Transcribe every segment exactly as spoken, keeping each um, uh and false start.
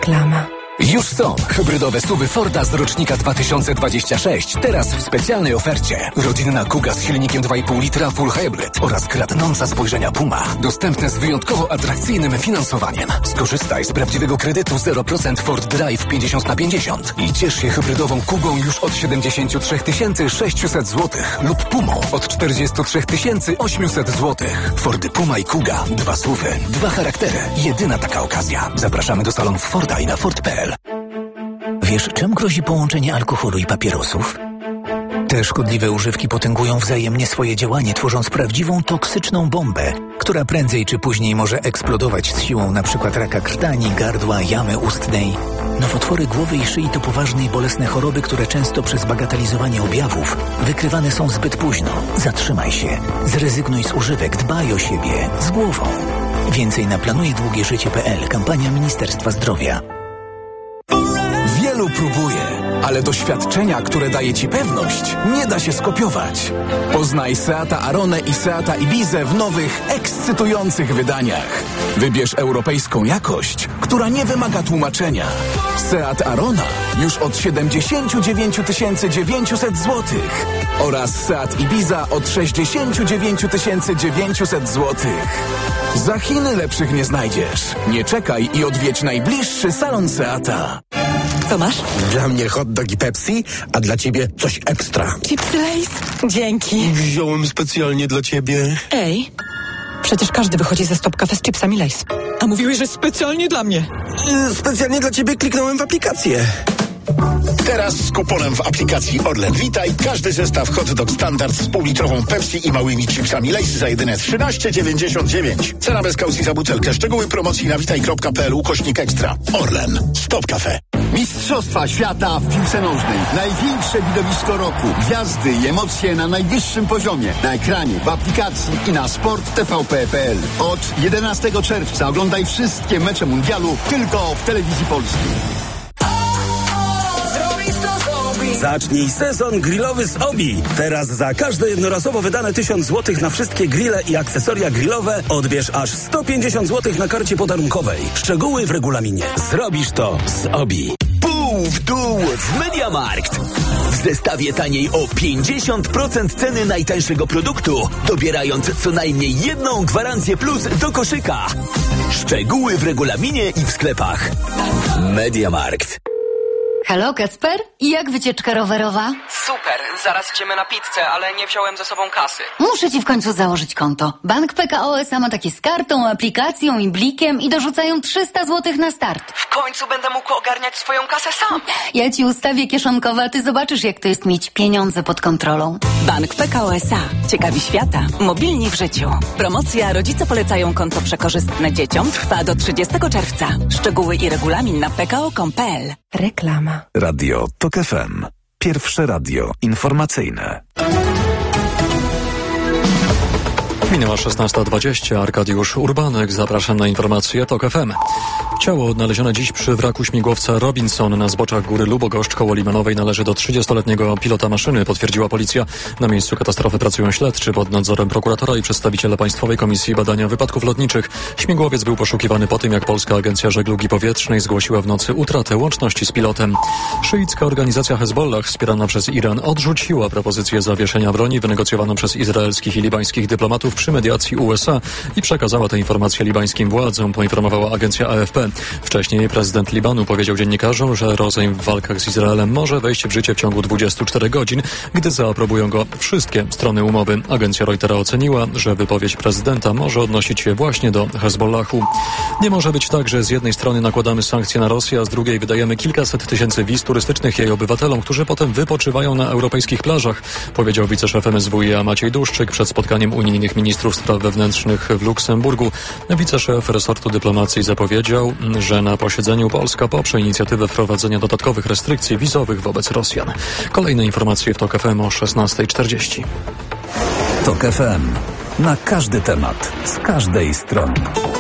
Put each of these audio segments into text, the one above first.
Reklama. Już są hybrydowe suwy Forda z rocznika dwa tysiące dwudziestego szóstego. Teraz w specjalnej ofercie. Rodzinna Kuga z silnikiem dwa i pół litra Full Hybrid oraz kradnąca spojrzenia Puma. Dostępne z wyjątkowo atrakcyjnym finansowaniem. Skorzystaj z prawdziwego kredytu zero procent Ford Drive pięćdziesiąt na pięćdziesiąt i ciesz się hybrydową Kugą już od siedemdziesiąt trzy tysiące sześćset złotych lub Pumą od czterdzieści trzy tysiące osiemset złotych. Fordy Puma i Kuga. Dwa suwy, dwa charaktery. Jedyna taka okazja. Zapraszamy do salonów Forda i na Ford kropka p l. Wiesz, czym grozi połączenie alkoholu i papierosów? Te szkodliwe używki potęgują wzajemnie swoje działanie, tworząc prawdziwą toksyczną bombę, która prędzej czy później może eksplodować z siłą np. raka krtani, gardła, jamy ustnej. Nowotwory głowy i szyi to poważne i bolesne choroby, które często przez bagatelizowanie objawów wykrywane są zbyt późno. Zatrzymaj się. Zrezygnuj z używek. Dbaj o siebie. Z głową. Więcej na planuje długie życie kropka p l. Kampania Ministerstwa Zdrowia. Wielu próbuje, ale doświadczenia, które daje Ci pewność, nie da się skopiować. Poznaj Seata Aronę i Seata Ibizę w nowych, ekscytujących wydaniach. Wybierz europejską jakość, która nie wymaga tłumaczenia. Seat Arona już od siedemdziesiąt dziewięć tysięcy dziewięćset złotych oraz Seat Ibiza od sześćdziesiąt dziewięć tysięcy dziewięćset złotych. Za Chiny lepszych nie znajdziesz. Nie czekaj i odwiedź najbliższy salon Seata. Co masz? Dla mnie hot dog i Pepsi, a dla ciebie coś ekstra. Chipsy Lay's? Dzięki. Wziąłem specjalnie dla ciebie. Ej, przecież każdy wychodzi ze Stop Cafe z chipsami Lay's. A mówiłeś, że specjalnie dla mnie. Specjalnie dla ciebie kliknąłem w aplikację. Teraz z kuponem w aplikacji Orlen Witaj każdy zestaw hot dog standard z półlitrową Pepsi i małymi chipsami Lay's za jedyne trzynaście dziewięćdziesiąt dziewięć. Cena bez kaucji za butelkę. Szczegóły promocji na witaj kropka p l ukośnik ekstra. Orlen. Stop Cafe. Mistrzostwa świata w piłce nożnej. Największe widowisko roku. Gwiazdy i emocje na najwyższym poziomie. Na ekranie, w aplikacji i na sport t v p kropka p l. Od jedenastego czerwca oglądaj wszystkie mecze mundialu tylko w telewizji polskiej. Zacznij sezon grillowy z Obi. Teraz za każde jednorazowo wydane tysiąc złotych na wszystkie grille i akcesoria grillowe odbierz aż sto pięćdziesiąt złotych na karcie podarunkowej. Szczegóły w regulaminie. Zrobisz to z Obi. Pół w dół w MediaMarkt. W zestawie taniej o pięćdziesiąt procent ceny najtańszego produktu, dobierając co najmniej jedną gwarancję plus do koszyka. Szczegóły w regulaminie i w sklepach. MediaMarkt. Halo, Kacper? I jak wycieczka rowerowa? Super, zaraz idziemy na pizzę, ale nie wziąłem ze sobą kasy. Muszę ci w końcu założyć konto. Bank P K O S A ma takie z kartą, aplikacją i blikiem i dorzucają trzysta złotych na start. W końcu będę mógł ogarniać swoją kasę sam. Ja ci ustawię kieszonkowe, a ty zobaczysz, jak to jest mieć pieniądze pod kontrolą. Bank P K O S A. Ciekawi świata. Mobilni w życiu. Promocja Rodzice polecają konto przekorzystne dzieciom trwa do trzydziestego czerwca. Szczegóły i regulamin na p k o kropka com kropka p l. Reklama. Radio TOK F M. Pierwsze radio informacyjne. Minęła szesnasta dwadzieścia. Arkadiusz Urbanek. Zapraszam na informacje TOK F M. Ciało odnalezione dziś przy wraku śmigłowca Robinson na zboczach Góry Lubogoszcz koło Limanowej należy do trzydziestoletniego pilota maszyny, potwierdziła policja. Na miejscu katastrofy pracują śledczy pod nadzorem prokuratora i przedstawiciele Państwowej Komisji Badania Wypadków Lotniczych. Śmigłowiec był poszukiwany po tym, jak Polska Agencja Żeglugi Powietrznej zgłosiła w nocy utratę łączności z pilotem. Szyicka organizacja Hezbollah, wspierana przez Iran, odrzuciła propozycję zawieszenia broni wynegocjowaną przez izraelskich i libańskich dyplomatów przy mediacji U S A i przekazała tę informację libańskim władzom, poinformowała agencja A F P. Wcześniej prezydent Libanu powiedział dziennikarzom, że rozejm w walkach z Izraelem może wejść w życie w ciągu dwudziestu czterech godzin, gdy zaaprobują go wszystkie strony umowy. Agencja Reutera oceniła, że wypowiedź prezydenta może odnosić się właśnie do Hezbollahu. Nie może być tak, że z jednej strony nakładamy sankcje na Rosję, a z drugiej wydajemy kilkaset tysięcy wiz turystycznych jej obywatelom, którzy potem wypoczywają na europejskich plażach, powiedział wiceszef M S W iA Maciej Duszczyk przed spotkaniem unijnych ministrów spraw wewnętrznych w Luksemburgu. Wiceszef resortu dyplomacji zapowiedział, że na posiedzeniu Polska poprze inicjatywę wprowadzenia dodatkowych restrykcji wizowych wobec Rosjan. Kolejne informacje w TOK F M o szesnastej czterdzieści. TOK F M. Na każdy temat, z każdej strony.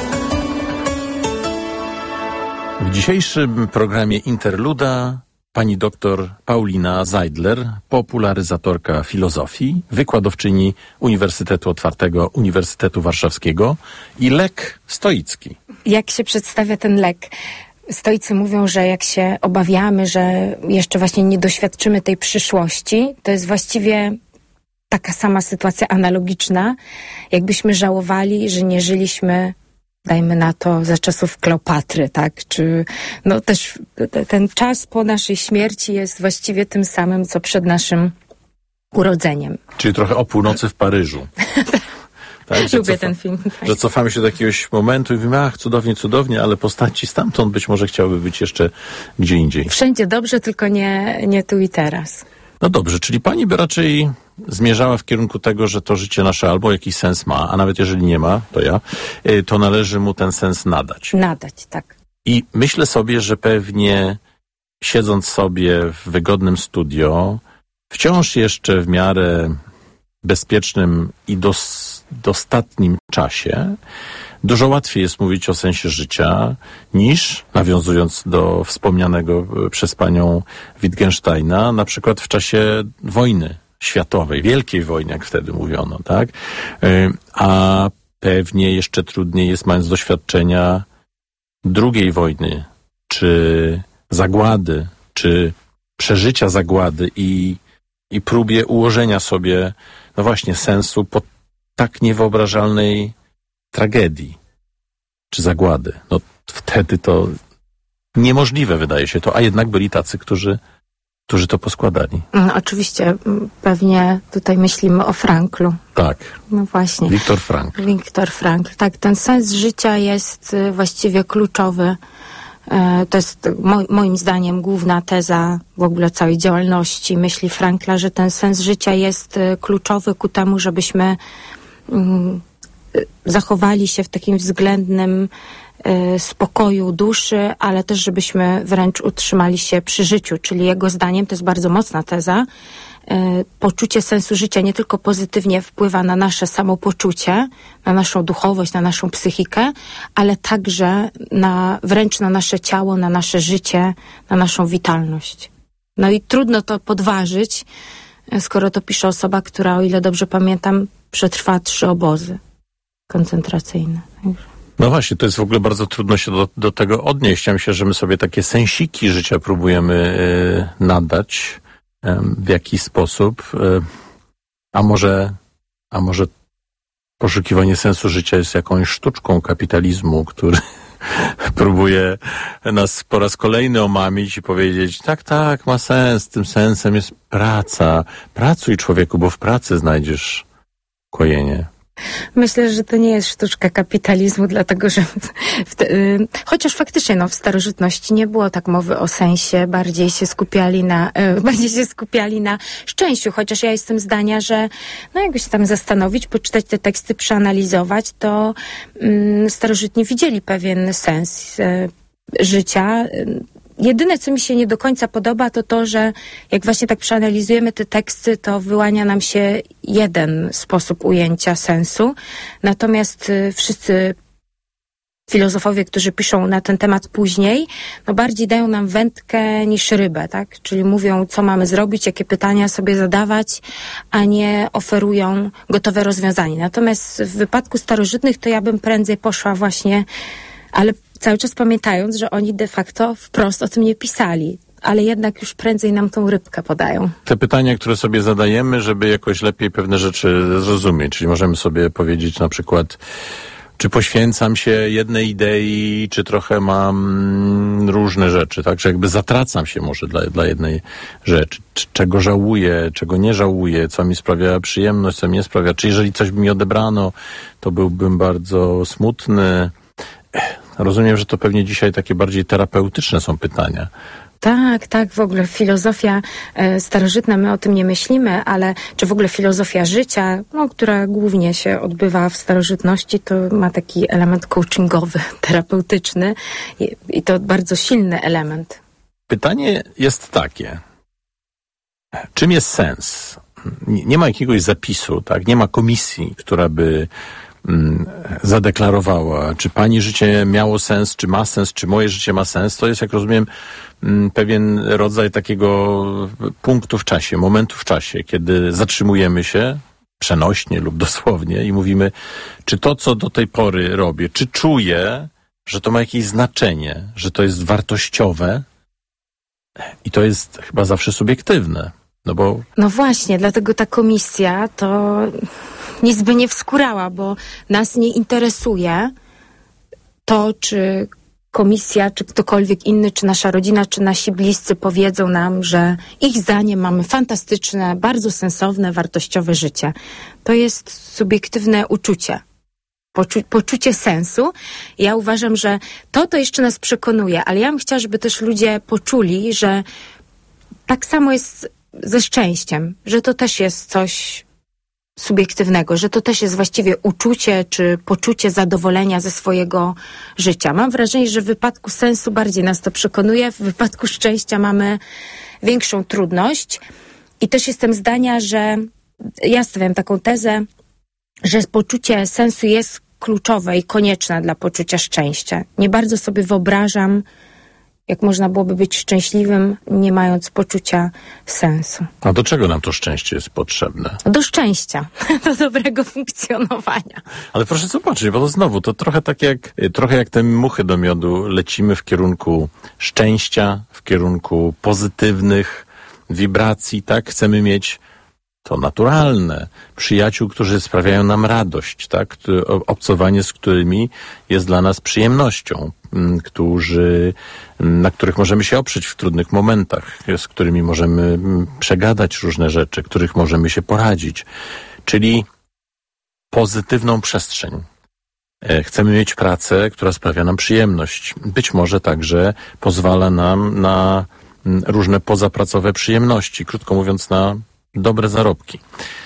W dzisiejszym programie Interluda pani doktor Paulina Zeidler, popularyzatorka filozofii, wykładowczyni Uniwersytetu Otwartego Uniwersytetu Warszawskiego i lek stoicki. Jak się przedstawia ten lek? stoicy mówią, że jak się obawiamy, że jeszcze właśnie nie doświadczymy tej przyszłości, to jest właściwie taka sama sytuacja analogiczna, jakbyśmy żałowali, że nie żyliśmy, dajmy na to, za czasów Kleopatry, tak? Czy no też ten czas po naszej śmierci jest właściwie tym samym, co przed naszym urodzeniem. Czyli trochę o północy w Paryżu. Tak, Lubię cofa, ten film. Tak. Że cofamy się do jakiegoś momentu i mówimy, ach, cudownie, cudownie, ale postaci stamtąd być może chciałyby być jeszcze gdzie indziej. Wszędzie dobrze, tylko nie, nie tu i teraz. No dobrze, czyli pani by raczej zmierzała w kierunku tego, że to życie nasze albo jakiś sens ma, a nawet jeżeli nie ma, to ja, to należy mu ten sens nadać. Nadać, tak. I myślę sobie, że pewnie siedząc sobie w wygodnym studio, wciąż jeszcze w miarę bezpiecznym i dos, dostatnim czasie, dużo łatwiej jest mówić o sensie życia niż, nawiązując do wspomnianego przez panią Wittgensteina, na przykład w czasie wojny światowej, wielkiej wojny, jak wtedy mówiono, tak? A pewnie jeszcze trudniej jest, mając doświadczenia drugiej wojny, czy zagłady, czy przeżycia zagłady i, i próbie ułożenia sobie, no właśnie, sensu po tak niewyobrażalnej tragedii, czy zagłady. No wtedy to niemożliwe wydaje się to, a jednak byli tacy, którzy, którzy to poskładali. No, oczywiście, pewnie tutaj myślimy o Franklu. Tak. No właśnie. Viktor Frankl. Viktor Frankl. Tak, ten sens życia jest właściwie kluczowy. To jest mo- moim zdaniem główna teza w ogóle całej działalności myśli Frankla, że ten sens życia jest kluczowy ku temu, żebyśmy mm, zachowali się w takim względnym y, spokoju duszy, ale też żebyśmy wręcz utrzymali się przy życiu. Czyli jego zdaniem, to jest bardzo mocna teza, y, poczucie sensu życia nie tylko pozytywnie wpływa na nasze samopoczucie, na naszą duchowość, na naszą psychikę, ale także na, wręcz na nasze ciało, na nasze życie, na naszą witalność. No i trudno to podważyć, skoro to pisze osoba, która, o ile dobrze pamiętam, przetrwała trzy obozy koncentracyjne. No właśnie, to jest w ogóle bardzo trudno się do, do tego odnieść. Ja myślę, że my sobie takie sensiki życia próbujemy y, nadać y, w jakiś sposób. Y, a może, a może poszukiwanie sensu życia jest jakąś sztuczką kapitalizmu, który próbuje nas po raz kolejny omamić i powiedzieć, tak, tak, ma sens, tym sensem jest praca. Pracuj, człowieku, bo w pracy znajdziesz kojenie. Myślę, że to nie jest sztuczka kapitalizmu, dlatego że w te, y, chociaż faktycznie no, w starożytności nie było tak mowy o sensie, bardziej się skupiali na y, bardziej się skupiali na szczęściu, chociaż ja jestem zdania, że no jakby się tam zastanowić, poczytać te teksty, przeanalizować, to y, starożytni widzieli pewien sens y, życia. Y, Jedyne, co mi się nie do końca podoba, to to, że jak właśnie tak przeanalizujemy te teksty, to wyłania nam się jeden sposób ujęcia sensu. Natomiast y, wszyscy filozofowie, którzy piszą na ten temat później, no bardziej dają nam wędkę niż rybę, tak? Czyli mówią, co mamy zrobić, jakie pytania sobie zadawać, a nie oferują gotowe rozwiązanie. Natomiast w wypadku starożytnych to ja bym prędzej poszła właśnie, ale cały czas pamiętając, że oni de facto wprost o tym nie pisali, ale jednak już prędzej nam tą rybkę podają. Te pytania, które sobie zadajemy, żeby jakoś lepiej pewne rzeczy zrozumieć, czyli możemy sobie powiedzieć na przykład, czy poświęcam się jednej idei, czy trochę mam różne rzeczy, tak? Że jakby zatracam się może dla, dla jednej rzeczy. Czego żałuję, czego nie żałuję, co mi sprawia przyjemność, co mi nie sprawia. Czy jeżeli coś by mi odebrano, to byłbym bardzo smutny. Rozumiem, że to pewnie dzisiaj takie bardziej terapeutyczne są pytania. Tak, tak, w ogóle filozofia e, starożytna, my o tym nie myślimy, ale czy w ogóle filozofia życia, no, która głównie się odbywa w starożytności, to ma taki element coachingowy, terapeutyczny i, i to bardzo silny element. Pytanie jest takie, czym jest sens? Nie, nie ma jakiegoś zapisu, tak? Nie ma komisji, która by zadeklarowała, czy pani życie miało sens, czy ma sens, czy moje życie ma sens. To jest, jak rozumiem, pewien rodzaj takiego punktu w czasie, momentu w czasie, kiedy zatrzymujemy się przenośnie lub dosłownie i mówimy, czy to, co do tej pory robię, czy czuję, że to ma jakieś znaczenie, że to jest wartościowe i to jest chyba zawsze subiektywne. No bo... No właśnie, dlatego ta komisja to nic by nie wskurała, bo nas nie interesuje to, czy komisja, czy ktokolwiek inny, czy nasza rodzina, czy nasi bliscy powiedzą nam, że ich zdaniem mamy fantastyczne, bardzo sensowne, wartościowe życie. To jest subiektywne uczucie. Poczu- poczucie sensu. Ja uważam, że to to jeszcze nas przekonuje, ale ja bym chciała, żeby też ludzie poczuli, że tak samo jest ze szczęściem, że to też jest coś subiektywnego, że to też jest właściwie uczucie czy poczucie zadowolenia ze swojego życia. Mam wrażenie, że w wypadku sensu bardziej nas to przekonuje, w wypadku szczęścia mamy większą trudność i też jestem zdania, że ja stawiam taką tezę, że poczucie sensu jest kluczowe i konieczne dla poczucia szczęścia. Nie bardzo sobie wyobrażam, jak można byłoby być szczęśliwym, nie mając poczucia sensu. A do czego nam to szczęście jest potrzebne? Do szczęścia, do dobrego funkcjonowania. Ale proszę zobaczyć, bo to znowu, to trochę tak jak, trochę jak te muchy do miodu, lecimy w kierunku szczęścia, w kierunku pozytywnych wibracji, tak? Chcemy mieć to naturalne. Przyjaciół, którzy sprawiają nam radość, tak? Obcowanie z którymi jest dla nas przyjemnością, którzy, na których możemy się oprzeć w trudnych momentach, z którymi możemy przegadać różne rzeczy, których możemy się poradzić. Czyli pozytywną przestrzeń. Chcemy mieć pracę, która sprawia nam przyjemność. Być może także pozwala nam na różne pozapracowe przyjemności. Krótko mówiąc, na dobre zarobki.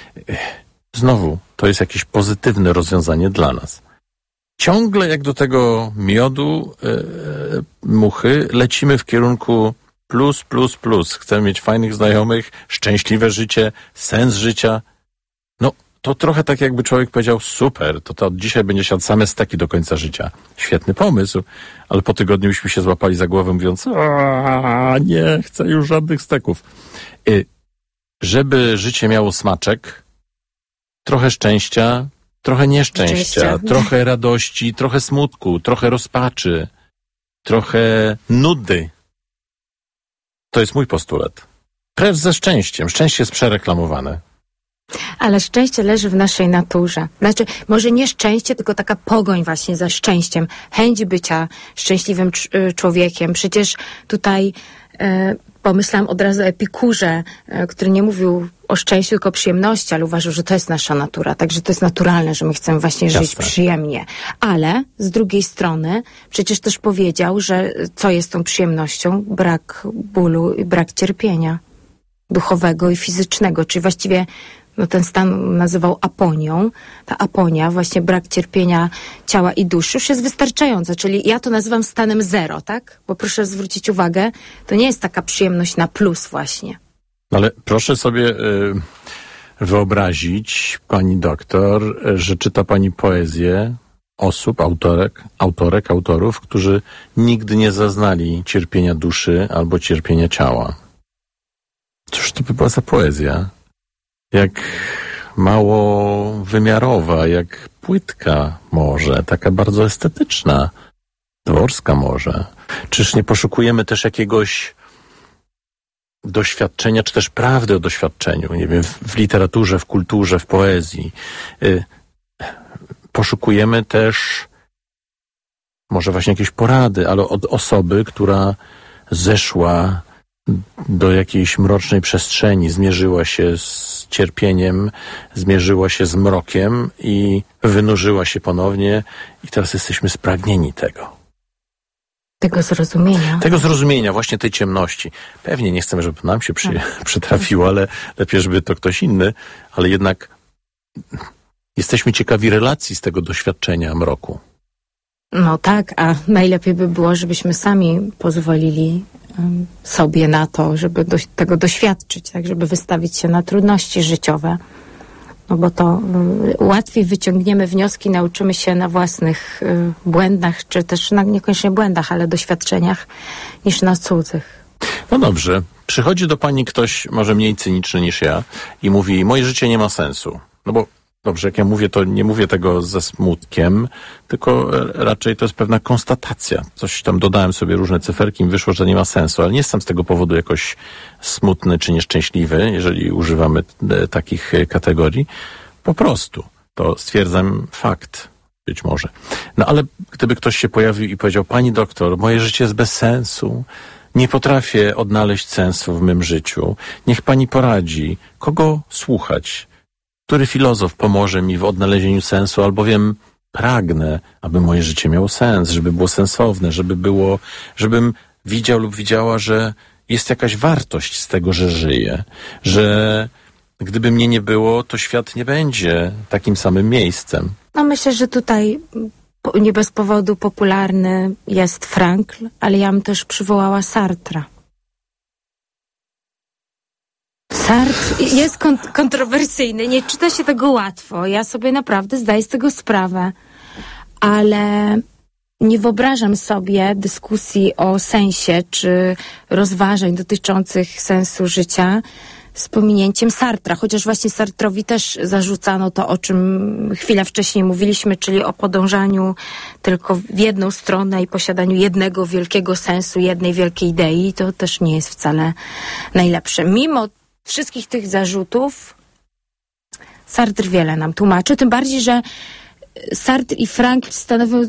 Znowu, to jest jakieś pozytywne rozwiązanie dla nas. Ciągle jak do tego miodu e, muchy lecimy w kierunku plus, plus, plus. Chcemy mieć fajnych znajomych, szczęśliwe życie, sens życia. No, to trochę tak jakby człowiek powiedział, super, to, to od dzisiaj będzie siadł same steki do końca życia. Świetny pomysł, ale po tygodniu byśmy się złapali za głowę mówiąc, a nie chcę już żadnych steków. Y, Żeby życie miało smaczek, trochę szczęścia, trochę nieszczęścia, Szczęścia. trochę radości, trochę smutku, trochę rozpaczy, trochę nudy. To jest mój postulat. Precz ze szczęściem. Szczęście jest przereklamowane. Ale szczęście leży w naszej naturze. Znaczy, może nie szczęście, tylko taka pogoń właśnie za szczęściem. Chęć bycia szczęśliwym cz- człowiekiem. Przecież tutaj e, pomyślałam od razu o Epikurze, e, który nie mówił o szczęściu, tylko o przyjemności, ale uważał, że to jest nasza natura. Także to jest naturalne, że my chcemy właśnie Jasne. żyć przyjemnie. Ale z drugiej strony przecież też powiedział, że co jest tą przyjemnością? Brak bólu i brak cierpienia duchowego i fizycznego. Czyli właściwie no ten stan nazywał aponią. Ta aponia, właśnie brak cierpienia ciała i duszy już jest wystarczająca. Czyli ja to nazywam stanem zero, tak? Bo proszę zwrócić uwagę, to nie jest taka przyjemność na plus właśnie. Ale proszę sobie y, wyobrazić, pani doktor, że czyta pani poezję osób, autorek, autorek, autorów, którzy nigdy nie zaznali cierpienia duszy albo cierpienia ciała. Cóż to by była za poezja? Jak mało wymiarowa, jak płytka może, taka bardzo estetyczna, dworska może. Czyż nie poszukujemy też jakiegoś doświadczenia, czy też prawdy o doświadczeniu, nie wiem, w, w literaturze, w kulturze, w poezji. Y, poszukujemy też może właśnie jakieś porady, ale od osoby, która zeszła do jakiejś mrocznej przestrzeni, zmierzyła się z cierpieniem, zmierzyła się z mrokiem i wynurzyła się ponownie i teraz jesteśmy spragnieni tego. Tego zrozumienia. Tego zrozumienia, właśnie tej ciemności. Pewnie nie chcemy, żeby nam się przy, no. przytrafiło, ale lepiej, żeby to ktoś inny, ale jednak jesteśmy ciekawi relacji z tego doświadczenia mroku. No tak, a najlepiej by było, żebyśmy sami pozwolili um, sobie na to, żeby do, tego doświadczyć, tak, żeby wystawić się na trudności życiowe. No bo to um, łatwiej wyciągniemy wnioski, nauczymy się na własnych y, błędach, czy też na niekoniecznie błędach, ale doświadczeniach, niż na cudzych. No dobrze. Przychodzi do pani ktoś może mniej cyniczny niż ja i mówi, moje życie nie ma sensu. No bo Dobrze, jak ja mówię, to nie mówię tego ze smutkiem, tylko raczej to jest pewna konstatacja. Coś tam dodałem sobie, różne cyferki, mi wyszło, że nie ma sensu, ale nie jestem z tego powodu jakoś smutny czy nieszczęśliwy, jeżeli używamy e, takich e, kategorii. Po prostu to stwierdzam fakt, być może. No ale gdyby ktoś się pojawił i powiedział, pani doktor, moje życie jest bez sensu, nie potrafię odnaleźć sensu w mym życiu, niech pani poradzi, kogo słuchać? Który filozof pomoże mi w odnalezieniu sensu, albowiem pragnę, aby moje życie miało sens, żeby było sensowne, żeby było, żebym widział lub widziała, że jest jakaś wartość z tego, że żyję, że gdyby mnie nie było, to świat nie będzie takim samym miejscem. No myślę, że tutaj nie bez powodu popularny jest Frankl, ale ja bym też przywołała Sartra. Sartre jest kont- kontrowersyjny, nie czyta się tego łatwo. Ja sobie naprawdę zdaję z tego sprawę, ale nie wyobrażam sobie dyskusji o sensie czy rozważań dotyczących sensu życia z pominięciem Sartra, chociaż właśnie Sartrowi też zarzucano to, o czym chwilę wcześniej mówiliśmy, czyli o podążaniu tylko w jedną stronę i posiadaniu jednego wielkiego sensu, jednej wielkiej idei. To też nie jest wcale najlepsze. Mimo wszystkich tych zarzutów Sartre wiele nam tłumaczy, tym bardziej, że Sartre i Frankl stanowią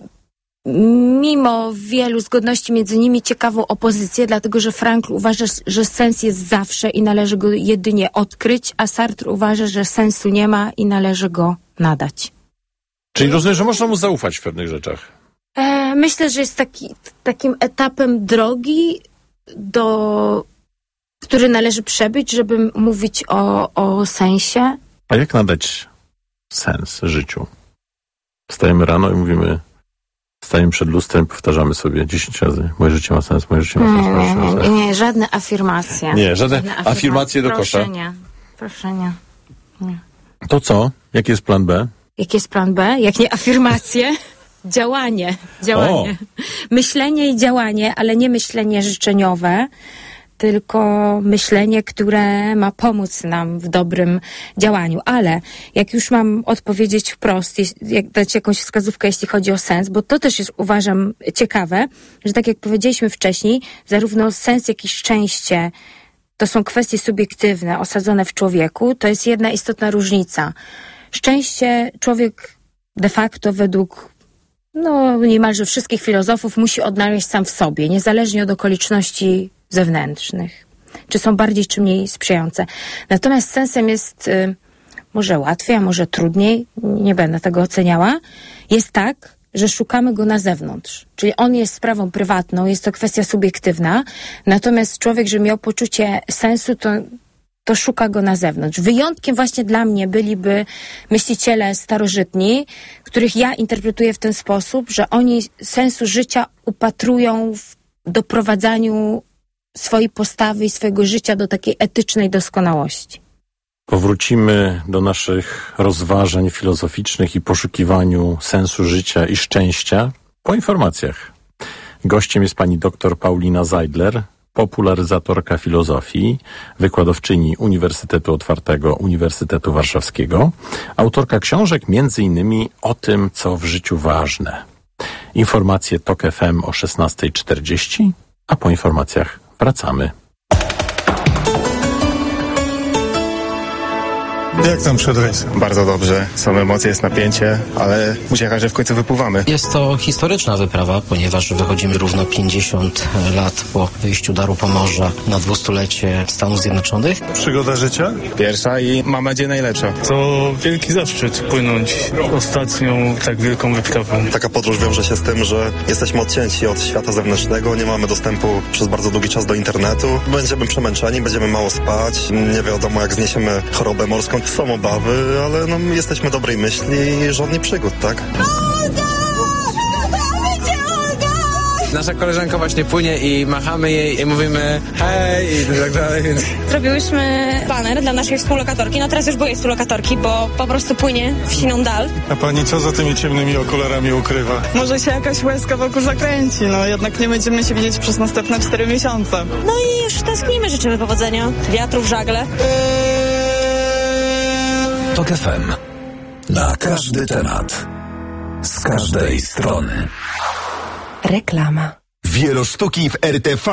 mimo wielu zgodności między nimi ciekawą opozycję, dlatego że Frankl uważa, że sens jest zawsze i należy go jedynie odkryć, a Sartre uważa, że sensu nie ma i należy go nadać. Czyli rozumiem, że można mu zaufać w pewnych rzeczach? E, myślę, że jest taki, takim etapem drogi, do, który należy przebyć, żeby mówić o, o sensie. A jak nadać sens życiu? Wstajemy rano i mówimy, stajemy przed lustrem, powtarzamy sobie dziesięć razy, moje życie ma sens, moje życie ma sens. Nie, nie, nie, nie, nie żadne afirmacje. Nie, żadne, żadne afirmacje, afirmacje do kosza. Proszę nie, proszę nie. nie. To co? Jaki jest plan B? Jaki jest plan B? Jak nie afirmacje? Działanie. Działanie. O. Myślenie i działanie, ale nie myślenie życzeniowe, tylko myślenie, które ma pomóc nam w dobrym działaniu. Ale jak już mam odpowiedzieć wprost, jak dać jakąś wskazówkę, jeśli chodzi o sens, bo to też jest, uważam, ciekawe, że tak jak powiedzieliśmy wcześniej, zarówno sens, jak i szczęście to są kwestie subiektywne, osadzone w człowieku. To jest jedna istotna różnica. Szczęście człowiek de facto według no niemalże wszystkich filozofów musi odnaleźć sam w sobie, niezależnie od okoliczności zewnętrznych. Czy są bardziej, czy mniej sprzyjające. Natomiast sensem jest y, może łatwiej, a może trudniej, nie będę tego oceniała, jest tak, że szukamy go na zewnątrz. Czyli on jest sprawą prywatną, jest to kwestia subiektywna, natomiast człowiek, żeby miał poczucie sensu, to, to szuka go na zewnątrz. Wyjątkiem właśnie dla mnie byliby myśliciele starożytni, których ja interpretuję w ten sposób, że oni sensu życia upatrują w doprowadzaniu swojej postawy i swojego życia do takiej etycznej doskonałości. Powrócimy do naszych rozważań filozoficznych i poszukiwaniu sensu życia i szczęścia po informacjach. Gościem jest pani dr Paulina Zeidler, popularyzatorka filozofii, wykładowczyni Uniwersytetu Otwartego Uniwersytetu Warszawskiego, autorka książek między innymi o tym, co w życiu ważne. Informacje TOK F M o szesnasta czterdzieści, a po informacjach wracamy. Jak tam przed rejsem? Bardzo dobrze. Są emocje, jest napięcie, ale uciecha, że w końcu wypływamy. Jest to historyczna wyprawa, ponieważ wychodzimy równo pięćdziesiąt lat po wyjściu Daru Pomorza na dwustulecie Stanów Zjednoczonych. Przygoda życia? Pierwsza i mam nadzieję najlepsza. To wielki zaszczyt płynąć ostatnią tak wielką wyprawą. Taka podróż wiąże się z tym, że jesteśmy odcięci od świata zewnętrznego, nie mamy dostępu przez bardzo długi czas do internetu. Będziemy przemęczeni, będziemy mało spać, nie wiadomo jak zniesiemy chorobę morską. Są obawy, ale no, jesteśmy dobrej myśli i żadnych przygód, tak? Nasza koleżanka właśnie płynie i machamy jej i mówimy hej i tak dalej. Więc... Zrobiłyśmy baner dla naszej współlokatorki, no teraz już byłej współlokatorki, bo po prostu płynie w siną dal. A pani co za tymi ciemnymi okularami ukrywa? Może się jakaś łezka wokół zakręci, no jednak nie będziemy się widzieć przez następne cztery miesiące. No i już tęsknimy, życzymy powodzenia, wiatru w żagle. TOK F M. Na każdy temat. Z każdej strony. Reklama. Wielosztuki w R T V